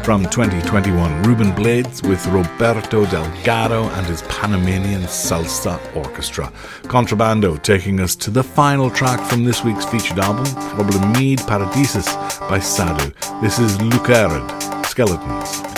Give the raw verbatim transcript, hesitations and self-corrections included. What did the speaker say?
From twenty twenty-one, Ruben Blades with Roberto Delgado and his Panamanian Salsa Orchestra. Contrabando taking us to the final track from this week's featured album, Problemid Paradisus by Sadu. This is Lucarid, Skeletons.